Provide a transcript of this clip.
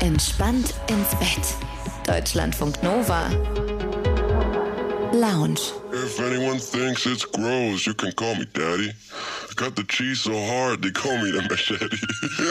Entspannt ins Bett. Deutschlandfunk Nova. Lounge. If anyone thinks it's gross, you can call me daddy. I got the cheese so hard, they call me the machete.